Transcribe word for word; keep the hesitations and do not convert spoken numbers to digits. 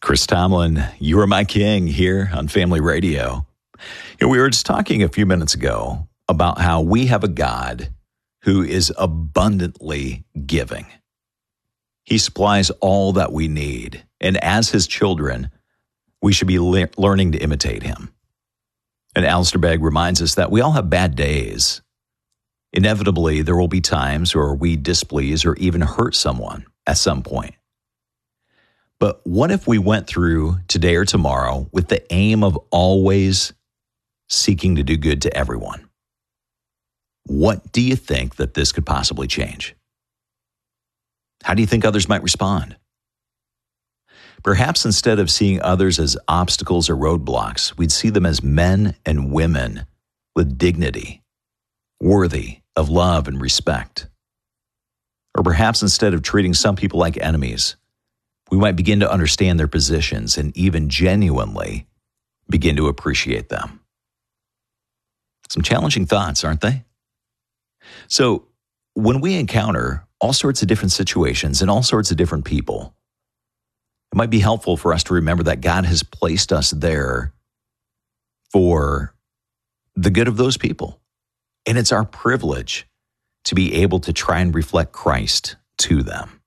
Chris Tomlin, you are my king here on Family Radio. You know, we were just talking a few minutes ago about how we have a God who is abundantly giving. He supplies all that we need. And as his children, we should be le- learning to imitate him. And Alistair Begg reminds us that we all have bad days. Inevitably, there will be times where we displease or even hurt someone at some point. But what if we went through today or tomorrow with the aim of always seeking to do good to everyone? What do you think that this could possibly change? How do you think others might respond? Perhaps instead of seeing others as obstacles or roadblocks, we'd see them as men and women with dignity, worthy of love and respect. Or perhaps instead of treating some people like enemies, we might begin to understand their positions and even genuinely begin to appreciate them. Some challenging thoughts, aren't they? So when we encounter all sorts of different situations and all sorts of different people, it might be helpful for us to remember that God has placed us there for the good of those people. And it's our privilege to be able to try and reflect Christ to them.